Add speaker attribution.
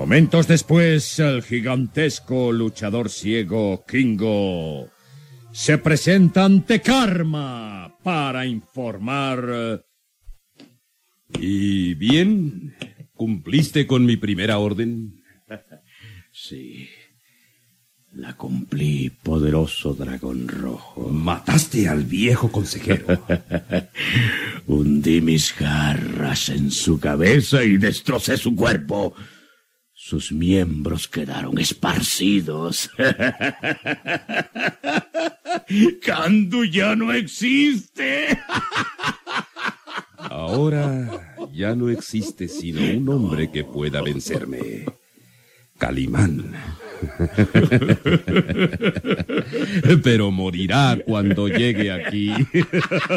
Speaker 1: Momentos después, el gigantesco luchador ciego Kingo se presenta ante Karma para informar.
Speaker 2: ¿Y bien? ¿Cumpliste con mi primera orden?
Speaker 3: Sí, la cumplí, poderoso dragón rojo.
Speaker 2: Mataste al viejo consejero.
Speaker 3: Hundí mis garras en su cabeza y destrocé su cuerpo. Sus miembros quedaron esparcidos. Kandu ya no existe.
Speaker 2: Ahora ya no existe sino un hombre que pueda vencerme. Calimán. Pero morirá cuando llegue aquí.